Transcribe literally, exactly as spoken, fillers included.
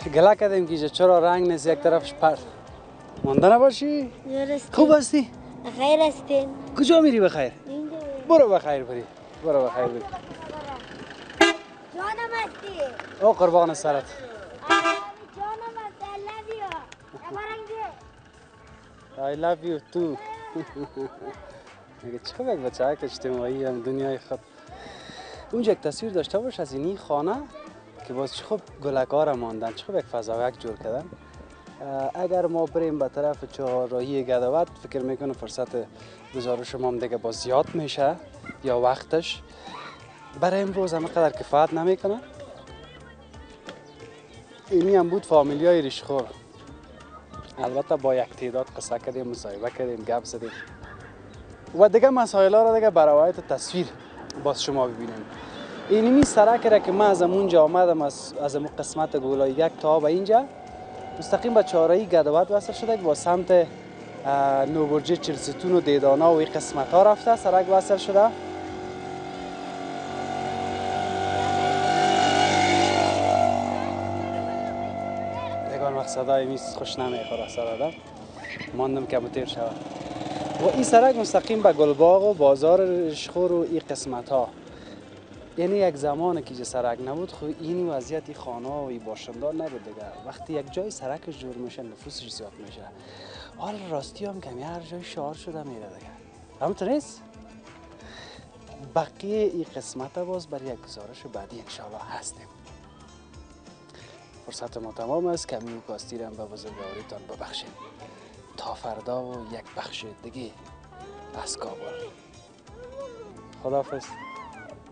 گله کردیم که چرا رنگ نیست یک طرفش پرد مانده نباشی؟ خوب هستی؟ بخیر هستین. کجا میری بخیر؟ اینجا برو بخیر بری برو بخیر بری جانم هستی. او قربان سرت جانم هستی. I love you. I love you too. میگه چه خوب یک بچه که اجتماعی هم دنیای خود. اونجا یک تصویر داشته باش از اینی خانه که باز چه خوب گلکار ماندن، چه خوب یک فضاوک جور کردن. اگر ما بریم به طرف چهارراهی گدوات فکر میکنم فرصت گزارش ما هم دیگه باز زیاد میشه یا وقتش برای امروز همه قدر کفایت نمیکنه. اینی هم بود فامیلیای ریشخور. البته با یک تعداد قصه کردیم، مصاحبه کردیم، گپ زدیم و دیگه مسائل ها را دیگه برایت تصویر باز شما ببینیم. اینمی سرک را که من از اونجا آمدم از از اون قسمت گولای یک تا به اینجا مستقیم به چهارراهی گدوات وصل شده که با سمت نوبرجه چرستون و دیدانا و این قسمت ها رفته سرک وصل شده. دیگه وقت صدای میز خوش نمیخوره سر آدم ماندم که متیر شود و این سرک مستقیم به گلباغ و بازار ریشخور و این قسمت ها. یعنی یک زمانی که سرک نبود خو این وضعیت این خانه و این باشندار نبود دیگه. وقتی یک جای سرکش جور میشه نفوسش زیاد میشه. حال راستی هم کمی هر جای شعار شده میره دیگه. همونطور نیست؟ بقیه این قسمت باز برای یک گزارش بعدی انشاءالله هستیم. فرصت ما تمام است. کمی و کاستی را هم به بزرگواریتان ببخشید. تا فردا و یک بخش دیگه از کابل. خداحافظ.